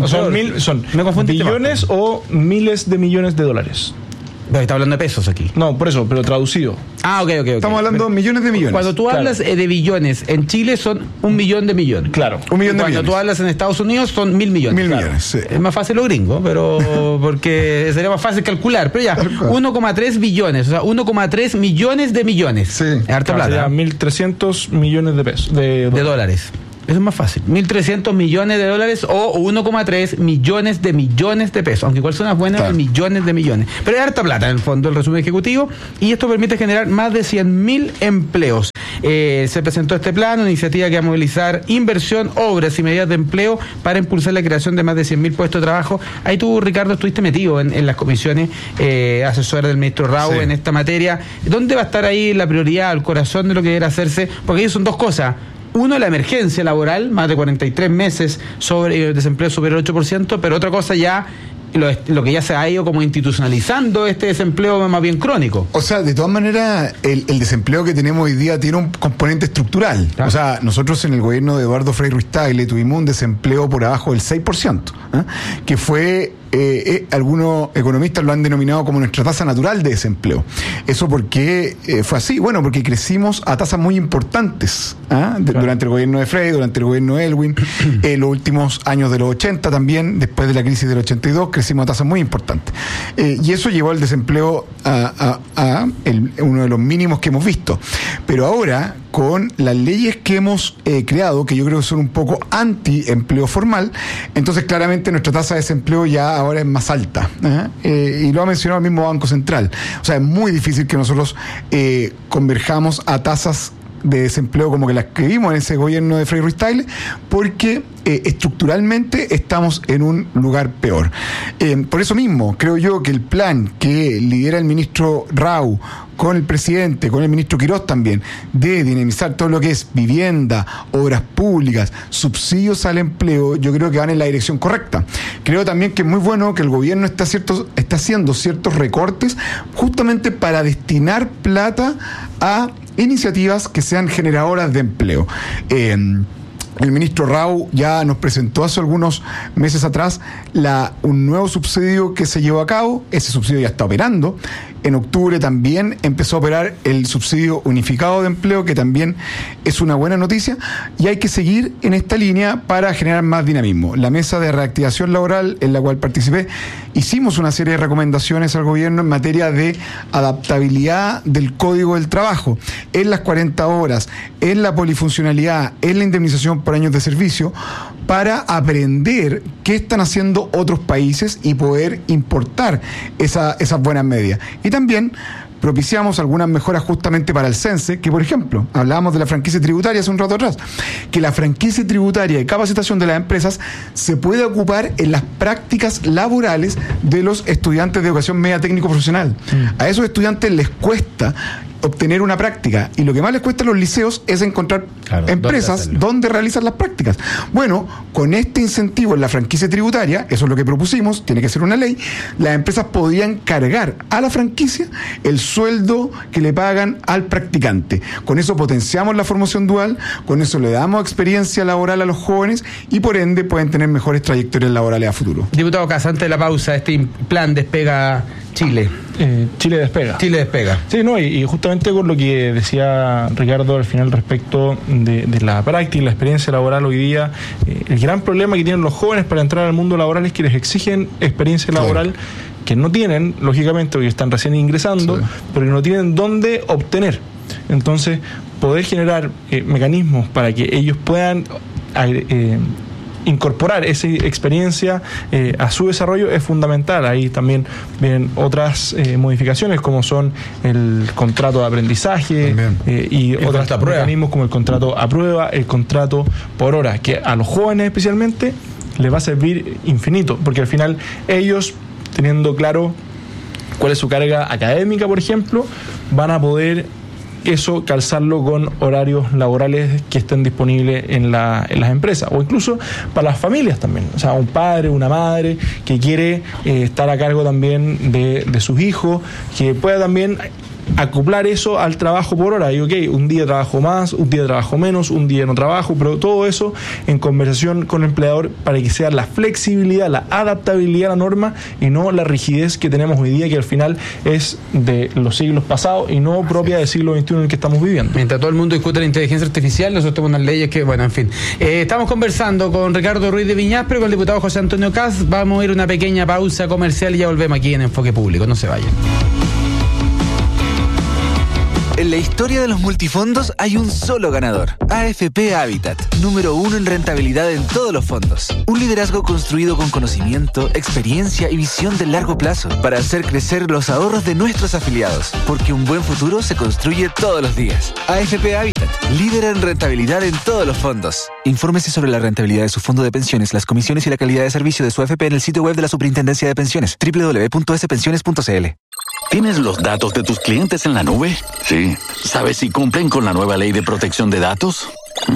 Me confunde billones o miles de millones de dólares. Pero está hablando de pesos aquí. No, por eso, pero traducido. Ah, ok. Estamos hablando de millones de millones. Cuando tú hablas de billones, en Chile son 1 millón de millones. Claro. 1 millón de millones. Cuando tú hablas en Estados Unidos son 1.000 millones. 1.000 millones, sí. Es más fácil lo gringo, pero porque sería más fácil calcular. Pero ya, 1,3 billones, o sea, 1,3 millones de millones. Sí. Harta plata. 1.300 millones de pesos. De dólares. Eso es más fácil. 1.300 millones de dólares o 1,3 millones de pesos. Aunque igual suena buena, claro. Millones de millones. Pero es harta plata, en el fondo, el resumen ejecutivo. Y esto permite generar más de 100.000 empleos. Se presentó este plan, una iniciativa que va a movilizar inversión, obras y medidas de empleo para impulsar la creación de más de 100.000 puestos de trabajo. Ahí tú, Ricardo, estuviste metido en las comisiones asesoras del ministro Rao en esta materia. ¿Dónde va a estar ahí la prioridad, el corazón de lo que debe hacerse? Porque ahí son dos cosas. Uno, la emergencia laboral, más de 43 meses sobre desempleo superior al 8%, pero otra cosa ya, lo que ya se ha ido como institucionalizando este desempleo más bien crónico. O sea, de todas maneras, el desempleo que tenemos hoy día tiene un componente estructural. Claro. O sea, nosotros en el gobierno de Eduardo Frei Ruiz-Tagle tuvimos un desempleo por abajo del 6%, que fue... algunos economistas lo han denominado como nuestra tasa natural de desempleo. ¿Eso por qué fue así? Bueno, porque crecimos a tasas muy importantes durante el gobierno de Frei, durante el gobierno de Elwin, los últimos años de los 80 también, después de la crisis del 82, crecimos a tasas muy importantes. Y eso llevó al desempleo a uno de los mínimos que hemos visto. Pero ahora, con las leyes que hemos creado, que yo creo que son un poco anti-empleo formal, entonces claramente nuestra tasa de desempleo ya ahora es más alta. Y lo ha mencionado el mismo Banco Central. O sea, es muy difícil que nosotros converjamos a tasas de desempleo como que las que vimos en ese gobierno de Frei Ruiz-Tagle, porque estructuralmente estamos en un lugar peor. Por eso mismo, creo yo que el plan que lidera el ministro Rao con el presidente, con el ministro Quirós también, de dinamizar todo lo que es vivienda, obras públicas, subsidios al empleo, yo creo que van en la dirección correcta. Creo también que es muy bueno que el gobierno está haciendo ciertos recortes justamente para destinar plata a iniciativas que sean generadoras de empleo. El ministro Rao ya nos presentó hace algunos meses atrás un nuevo subsidio que se llevó a cabo. Ese subsidio ya está operando. En octubre también empezó a operar el subsidio unificado de empleo, que también es una buena noticia, y hay que seguir en esta línea para generar más dinamismo. La mesa de reactivación laboral, en la cual participé, hicimos una serie de recomendaciones al gobierno en materia de adaptabilidad del Código del Trabajo, en las 40 horas, en la polifuncionalidad, en la indemnización por años de servicio, para aprender qué están haciendo otros países y poder importar esas buenas medidas. Y también propiciamos algunas mejoras justamente para el CENSE, que por ejemplo, hablábamos de la franquicia tributaria hace un rato atrás, que la franquicia tributaria y capacitación de las empresas se puede ocupar en las prácticas laborales de los estudiantes de educación media técnico profesional. A esos estudiantes les cuesta obtener una práctica, y lo que más les cuesta a los liceos es encontrar empresas donde realizan las prácticas. Bueno, con este incentivo en la franquicia tributaria, eso es lo que propusimos, tiene que ser una ley, las empresas podrían cargar a la franquicia el sueldo que le pagan al practicante. Con eso potenciamos la formación dual, con eso le damos experiencia laboral a los jóvenes y por ende pueden tener mejores trayectorias laborales a futuro. Diputado Kast, antes de la pausa, este plan Despega Chile. Chile Despega. Chile Despega. Sí, no, y justamente con lo que decía Ricardo al final respecto de la práctica y la experiencia laboral hoy día, el gran problema que tienen los jóvenes para entrar al mundo laboral es que les exigen experiencia laboral que no tienen, lógicamente, porque están recién ingresando, pero que no tienen dónde obtener. Entonces, poder generar mecanismos para que ellos puedan incorporar esa experiencia a su desarrollo es fundamental. Ahí también vienen otras modificaciones, como son el contrato de aprendizaje y otros mecanismos como el contrato a prueba, el contrato por hora, que a los jóvenes especialmente les va a servir infinito, porque al final ellos teniendo claro cuál es su carga académica, por ejemplo, van a poder eso calzarlo con horarios laborales que estén disponibles en las empresas, o incluso para las familias también. O sea, un padre, una madre que quiere estar a cargo también de sus hijos, que pueda también acoplar eso al trabajo por hora. Y un día trabajo más, un día trabajo menos, un día no trabajo, pero todo eso en conversación con el empleador para que sea la flexibilidad, la adaptabilidad a la norma y no la rigidez que tenemos hoy día, que al final es de los siglos pasados y no propia del siglo XXI en el que estamos viviendo. Mientras todo el mundo discute la inteligencia artificial, nosotros tenemos unas leyes que, bueno, en fin. Estamos conversando con Ricardo Ruiz de Viñaspre, con el diputado José Antonio Kast. Vamos a ir a una pequeña pausa comercial y ya volvemos aquí en Enfoque Público. No se vayan. En la historia de los multifondos hay un solo ganador, AFP Habitat, número 1 en rentabilidad en todos los fondos. Un liderazgo construido con conocimiento, experiencia y visión de largo plazo para hacer crecer los ahorros de nuestros afiliados, porque un buen futuro se construye todos los días. AFP Habitat, líder en rentabilidad en todos los fondos. Infórmese sobre la rentabilidad de su fondo de pensiones, las comisiones y la calidad de servicio de su AFP en el sitio web de la Superintendencia de Pensiones, www.spensiones.cl. ¿Tienes los datos de tus clientes en la nube? Sí. ¿Sabes si cumplen con la nueva ley de protección de datos?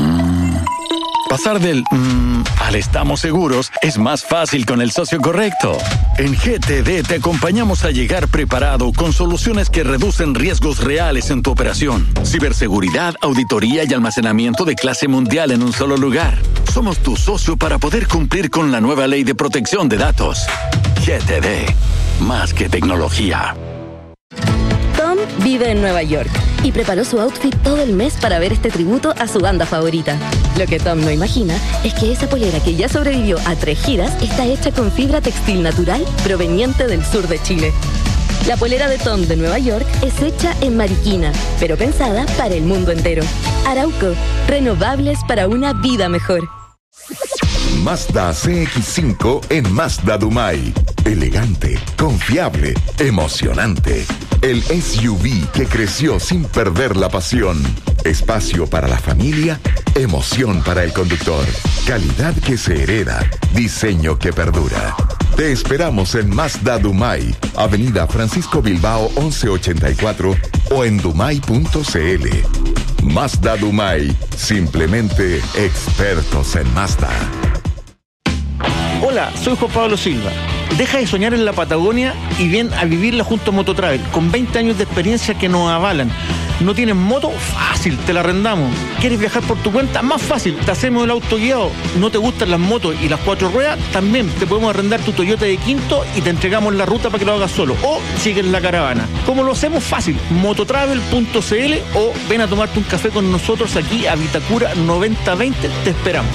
Pasar del al estamos seguros es más fácil con el socio correcto. En GTD te acompañamos a llegar preparado con soluciones que reducen riesgos reales en tu operación. Ciberseguridad, auditoría y almacenamiento de clase mundial en un solo lugar. Somos tu socio para poder cumplir con la nueva ley de protección de datos. GTD, más que tecnología. Tom vive en Nueva York y preparó su outfit todo el mes para ver este tributo a su banda favorita. Lo que Tom no imagina es que esa polera que ya sobrevivió a 3 giras está hecha con fibra textil natural proveniente del sur de Chile. La polera de Tom de Nueva York es hecha en Mariquina, pero pensada para el mundo entero. Arauco, renovables para una vida mejor. Mazda CX-5 en Mazda Dumay. Elegante, confiable, emocionante. El SUV que creció sin perder la pasión. Espacio para la familia, emoción para el conductor. Calidad que se hereda, diseño que perdura. Te esperamos en Mazda Dumay, Avenida Francisco Bilbao 1184 o en dumay.cl. Mazda Dumay, simplemente expertos en Mazda. Hola, soy Juan Pablo Silva. Deja de soñar en la Patagonia y ven a vivirla junto a Mototravel, con 20 años de experiencia que nos avalan. ¿No tienes moto? Fácil, te la arrendamos. ¿Quieres viajar por tu cuenta? Más fácil, te hacemos el auto guiado. ¿No te gustan las motos y las 4 ruedas? También te podemos arrendar tu Toyota de quinto y te entregamos la ruta para que lo hagas solo. O sigues la caravana. ¿Cómo lo hacemos? Fácil, mototravel.cl o ven a tomarte un café con nosotros aquí a Vitacura 9020. Te esperamos.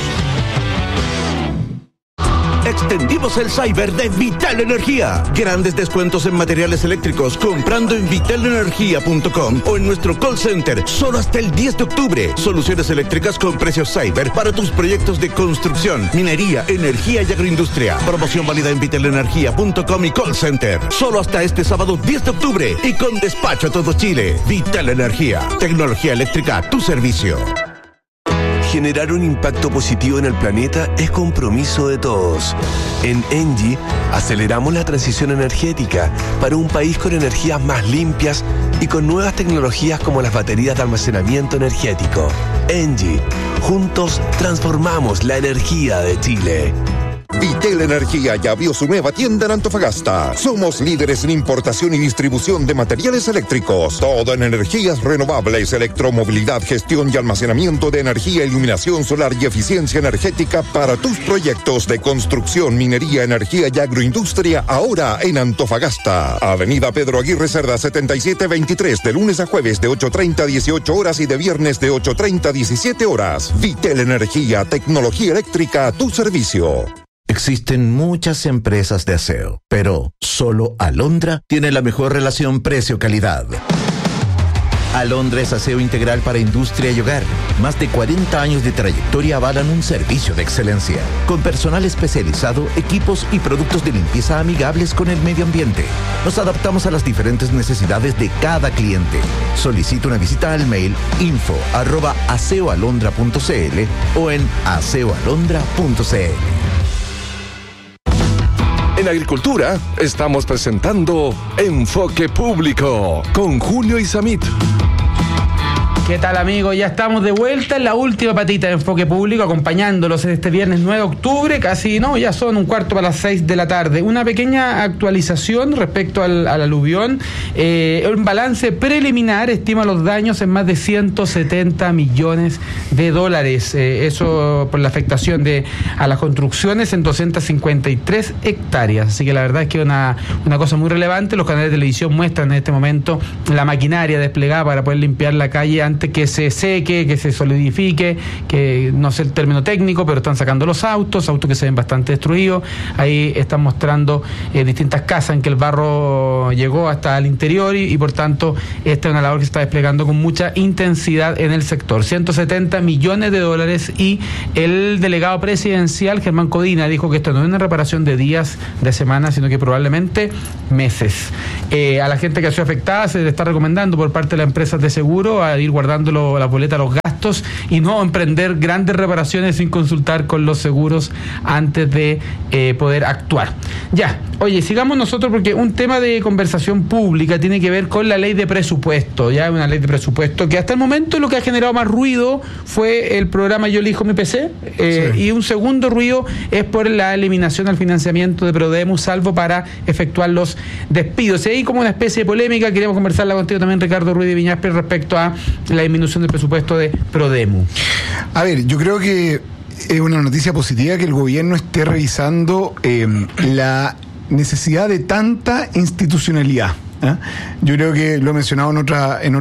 Extendimos el cyber de Vital Energía. Grandes descuentos en materiales eléctricos comprando en vitalenergia.com o en nuestro call center solo hasta el 10 de octubre. Soluciones eléctricas con precios cyber para tus proyectos de construcción, minería, energía y agroindustria. Promoción válida en vitalenergia.com y call center. Solo hasta este sábado 10 de octubre y con despacho a todo Chile. Vital Energía. Tecnología eléctrica a tu servicio. Generar un impacto positivo en el planeta es compromiso de todos. En ENGIE aceleramos la transición energética para un país con energías más limpias y con nuevas tecnologías como las baterías de almacenamiento energético. ENGIE, juntos transformamos la energía de Chile. Vitel Energía ya abrió su nueva tienda en Antofagasta. Somos líderes en importación y distribución de materiales eléctricos. Todo en energías renovables, electromovilidad, gestión y almacenamiento de energía, iluminación solar y eficiencia energética para tus proyectos de construcción, minería, energía y agroindustria ahora en Antofagasta. Avenida Pedro Aguirre Cerda 7723, de lunes a jueves de 8:30 a 18 horas y de viernes de 8:30 a 17 horas. Vitel Energía, tecnología eléctrica a tu servicio. Existen muchas empresas de aseo, pero solo Alondra tiene la mejor relación precio-calidad. Alondra es aseo integral para industria y hogar. Más de 40 años de trayectoria avalan un servicio de excelencia, con personal especializado, equipos y productos de limpieza amigables con el medio ambiente. Nos adaptamos a las diferentes necesidades de cada cliente. Solicita una visita al mail info@aseoalondra.cl o en aseoalondra.cl. En Agricultura estamos presentando Enfoque Público con Julio Isamit. ¿Qué tal, amigos? Ya estamos de vuelta en la última patita de Enfoque Público, acompañándolos este viernes 9 de octubre, ya son 6:15 de la tarde. Una pequeña actualización respecto al aluvión. Un balance preliminar estima los daños en más de 170 millones de dólares. Eso por la afectación a las construcciones en 253 hectáreas. Así que la verdad es que una cosa muy relevante. Los canales de televisión muestran en este momento la maquinaria desplegada para poder limpiar la calle antes que se seque, que se solidifique, que no sé el término técnico, pero están sacando los autos que se ven bastante destruidos. Ahí están mostrando distintas casas en que el barro llegó hasta el interior y por tanto esta es una labor que se está desplegando con mucha intensidad en el sector. 170 millones de dólares y el delegado presidencial Germán Codina dijo que esto no es una reparación de días, de semanas, sino que probablemente meses. A la gente que ha sido afectada se le está recomendando por parte de las empresas de seguro a ir guardando la boleta, los gastos y no emprender grandes reparaciones sin consultar con los seguros antes de poder actuar. Ya, oye, sigamos nosotros porque un tema de conversación pública tiene que ver con la ley de presupuesto, una ley de presupuesto que hasta el momento lo que ha generado más ruido fue el programa Yo elijo mi PC, sí. Y un segundo ruido es por la eliminación al financiamiento de Prodemu, salvo para efectuar los despidos. Y ahí como una especie de polémica, queríamos conversarla contigo también, Ricardo Ruiz de Viñaspe, respecto a la disminución del presupuesto de Prodemu. A ver, yo creo que es una noticia positiva que el gobierno esté revisando la necesidad de tanta institucionalidad. Yo creo que lo he mencionado en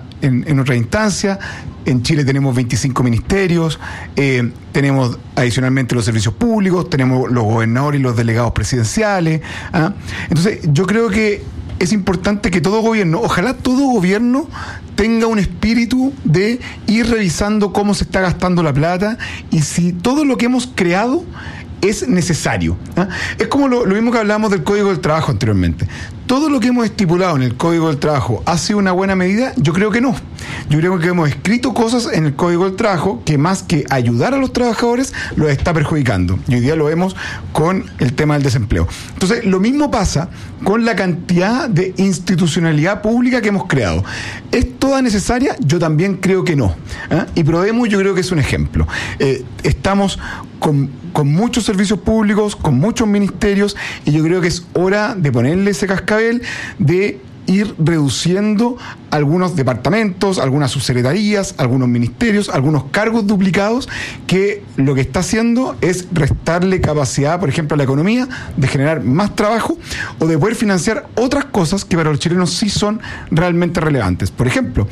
otra instancia. En Chile tenemos 25 ministerios, tenemos adicionalmente los servicios públicos, tenemos los gobernadores y los delegados presidenciales. Entonces, yo creo que es importante que ojalá todo gobierno tenga un espíritu de ir revisando cómo se está gastando la plata y si todo lo que hemos creado es necesario. Es como lo mismo que hablábamos del Código del Trabajo anteriormente. ¿Todo lo que hemos estipulado en el Código del Trabajo ha sido una buena medida? Yo creo que no. Yo creo que hemos escrito cosas en el Código del Trabajo que más que ayudar a los trabajadores, los está perjudicando. Y hoy día lo vemos con el tema del desempleo. Entonces, lo mismo pasa con la cantidad de institucionalidad pública que hemos creado. ¿Es toda necesaria? Yo también creo que no. Y Prodemu yo creo que es un ejemplo. Estamos con muchos servicios públicos, con muchos ministerios, y yo creo que es hora de ponerle ese cascabel de ir reduciendo algunos departamentos, algunas subsecretarías, algunos ministerios, algunos cargos duplicados, que lo que está haciendo es restarle capacidad, por ejemplo, a la economía de generar más trabajo o de poder financiar otras cosas que para los chilenos sí son realmente relevantes. Por ejemplo,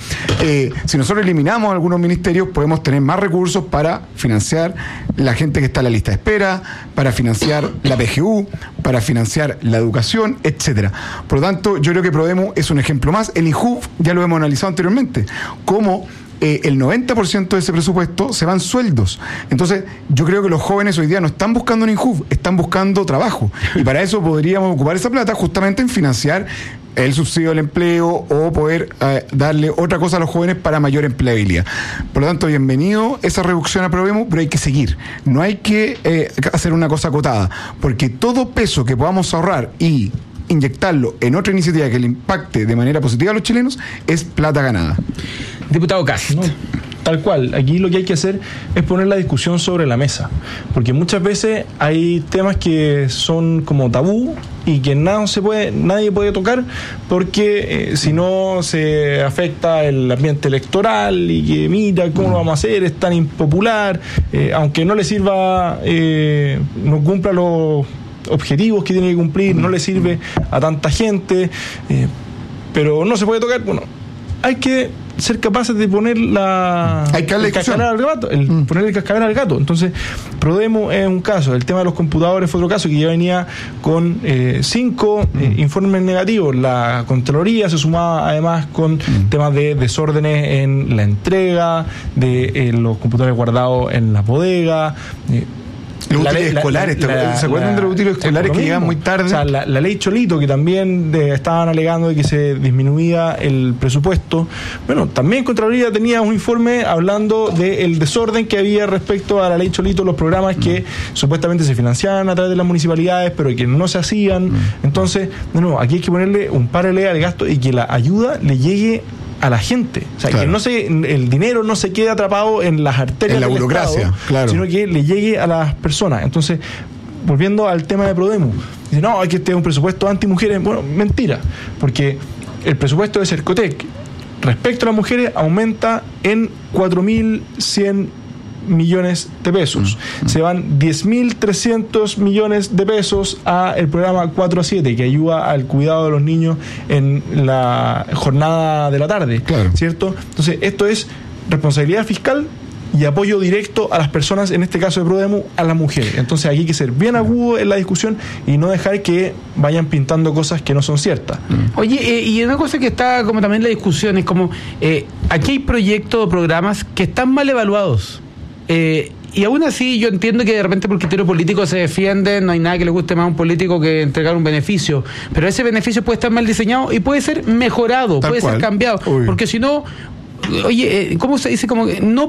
si nosotros eliminamos algunos ministerios, podemos tener más recursos para financiar la gente que está en la lista de espera, para financiar la PGU, para financiar la educación, etcétera. Por lo tanto, yo creo que Prodemu es un ejemplo más. El INJUV ya lo hemos analizado anteriormente, cómo el 90% de ese presupuesto se van sueldos. Entonces, yo creo que los jóvenes hoy día no están buscando un INJUV, están buscando trabajo. Y para eso podríamos ocupar esa plata justamente en financiar el subsidio del empleo o poder darle otra cosa a los jóvenes para mayor empleabilidad. Por lo tanto, bienvenido esa reducción a Prodemu, pero hay que seguir. No hay que hacer una cosa acotada, porque todo peso que podamos ahorrar y inyectarlo en otra iniciativa que le impacte de manera positiva a los chilenos es plata ganada. Diputado Cast. No, tal cual, aquí lo que hay que hacer es poner la discusión sobre la mesa, porque muchas veces hay temas que son como tabú y que nadie puede tocar porque si no se afecta el ambiente electoral y que mira cómo lo vamos a hacer, es tan impopular, aunque no le sirva, no cumpla los objetivos que tiene que cumplir, no le sirve a tanta gente, pero no se puede tocar. Bueno, hay que ser capaces de poner ponerle el cascabel al gato. Entonces, Prodemu es un caso, el tema de los computadores fue otro caso, que ya venía con 5 informes negativos. La Contraloría se sumaba además con temas de desórdenes en la entrega de los computadores guardados en la bodega. Los útiles escolares, ¿se acuerdan de los útiles escolares que llegan muy tarde? O sea, la ley Cholito, que también estaban alegando de que se disminuía el presupuesto. Bueno, también Contraloría tenía un informe hablando del desorden que había respecto a la ley Cholito, los programas que supuestamente se financiaban a través de las municipalidades, pero que no se hacían. Entonces, de nuevo, aquí hay que ponerle un paralelo al gasto y que la ayuda le llegue a la gente, o sea, claro, que el dinero no se quede atrapado en las arterias en la burocracia, Estado, claro, sino que le llegue a las personas. Entonces, volviendo al tema de Prodemu, dice, no, hay que tener un presupuesto anti-mujeres. Bueno, mentira, porque el presupuesto de Cercotec respecto a las mujeres aumenta en 4.100 millones de pesos. Se van 10.300 millones de pesos a el programa 4 a 7, que ayuda al cuidado de los niños en la jornada de la tarde, claro, ¿cierto? Entonces, esto es responsabilidad fiscal y apoyo directo a las personas, en este caso de Prodemu, a las mujeres. Entonces, aquí hay que ser bien agudo en la discusión y no dejar que vayan pintando cosas que no son ciertas. Oye, y una cosa que está como también en la discusión es como, aquí hay proyectos o programas que están mal evaluados. Y aún así yo entiendo que de repente por criterio político se defienden, no hay nada que le guste más a un político que entregar un beneficio, pero ese beneficio puede estar mal diseñado y puede ser mejorado, puede ser cambiado, porque si no, oye, ¿cómo se dice? Como que no